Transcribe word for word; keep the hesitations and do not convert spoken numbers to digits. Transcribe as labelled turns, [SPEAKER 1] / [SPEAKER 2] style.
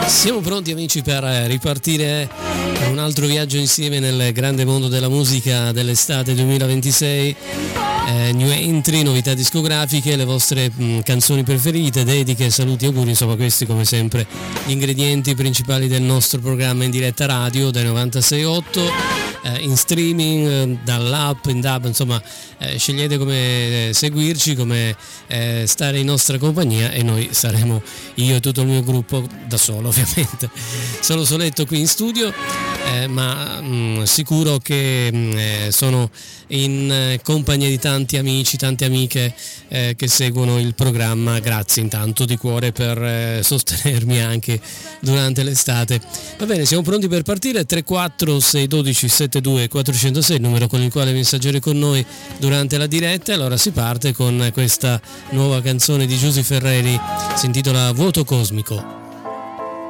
[SPEAKER 1] Siamo pronti amici per ripartire per un altro viaggio insieme nel grande mondo della musica dell'estate duemilaventisei. Eh, new entry, novità discografiche, le vostre mh, canzoni preferite, dediche, saluti, auguri, insomma questi come sempre gli ingredienti principali del nostro programma in diretta radio dai novantasei virgola otto, eh, in streaming, eh, dall'app, in dub, insomma eh, scegliete come eh, seguirci, come eh, stare in nostra compagnia e noi saremo io e tutto il mio gruppo da solo ovviamente, solo soletto qui in studio, eh, ma mh, sicuro che mh, eh, sono in eh, compagnia di tanti amici, tante amiche eh, che seguono il programma. Grazie intanto di cuore per eh, sostenermi anche durante l'estate. Va bene, siamo pronti per partire. Tre quattro sei uno due sette due quattro zero sei, il numero con il quale messaggiare con noi durante la diretta. Allora si parte con questa nuova canzone di Giusy Ferreri, si intitola Vuoto Cosmico.